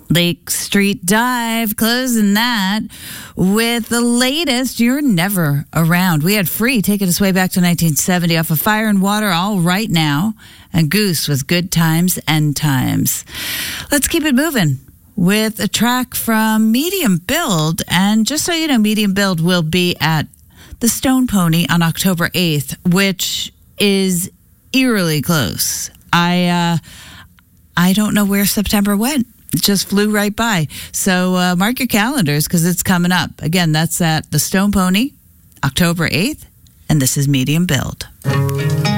Lake Street Dive closing that with the latest You're Never Around. We had Free taking us way back to 1970 off of Fire and Water All Right Now, and Goose with Good Times End Times. Let's keep it moving with a track from Medium Build. And just so you know, Medium Build will be at the Stone Pony on October 8th, which is eerily close. I don't know where September went. It just flew right by. So mark your calendars because it's coming up. Again, that's at the Stone Pony, October 8th, and this is Medium Build.